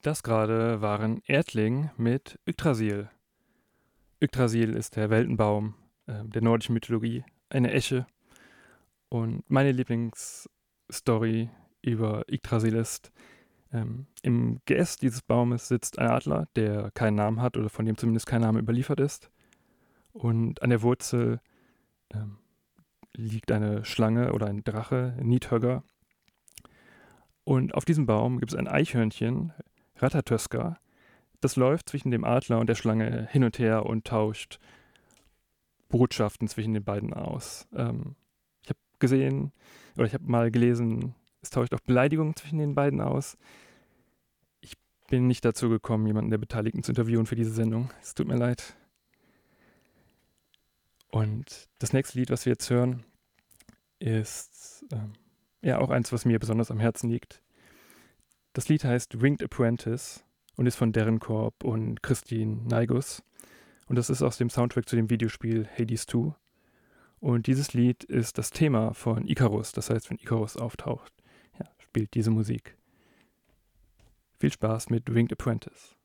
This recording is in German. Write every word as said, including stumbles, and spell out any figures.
Das gerade waren Erdling mit Yggdrasil. Yggdrasil ist der Weltenbaum äh, der nordischen Mythologie, eine Esche. Und meine Lieblingsstory über Yggdrasil ist, ähm, im Geäst dieses Baumes sitzt ein Adler, der keinen Namen hat oder von dem zumindest kein Name überliefert ist. Und an der Wurzel ähm, liegt eine Schlange oder ein Drache, Nidhögger. Und auf diesem Baum gibt es ein Eichhörnchen, Ratatoska, das läuft zwischen dem Adler und der Schlange hin und her und tauscht Botschaften zwischen den beiden aus. Ähm, ich habe gesehen, oder ich habe mal gelesen, es tauscht auch Beleidigungen zwischen den beiden aus. Ich bin nicht dazu gekommen, jemanden der Beteiligten zu interviewen für diese Sendung. Es tut mir leid. Und das nächste Lied, was wir jetzt hören, ist ähm, ja auch eins, was mir besonders am Herzen liegt. Das Lied heißt Winged Apprentice und ist von Darren Korb und Christine Naigus. Und das ist aus dem Soundtrack zu dem Videospiel Hades zwei. Und dieses Lied ist das Thema von Icarus. Das heißt, wenn Icarus auftaucht, ja, spielt diese Musik. Viel Spaß mit Winged Apprentice.